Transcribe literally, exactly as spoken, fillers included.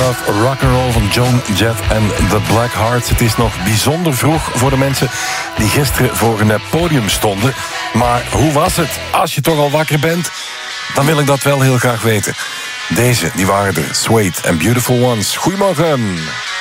Love Rock'n'Roll van Joan Jett en The Blackhearts. Het is nog bijzonder vroeg voor de mensen die gisteren voor een podium stonden. Maar hoe was het? Als je toch al wakker bent, dan wil ik dat wel heel graag weten. Deze, die waren er. Suede en Beautiful Ones. Goedemorgen.